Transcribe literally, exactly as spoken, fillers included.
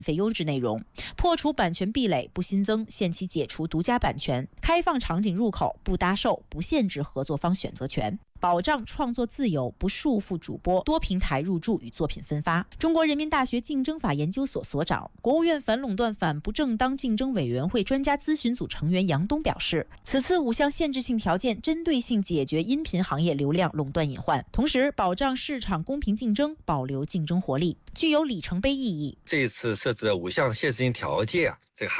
非优质内容，破除版权壁垒，不新增限期解除独家版权，开放场景入口，不搭售，不限制合作方选择权，保障创作自由，不束缚主播多平台入驻与作品分发。中国人民大学竞争法研究所所长、国务院反垄断反不正当竞争委员会专家咨询组成员杨东表示，此次五项限制性条件针对性解决音频行业流量垄断隐患，同时保障市场公平竞争，保留竞争活力，具有里程碑意义。 这一次设置的五项限制性条件啊，这个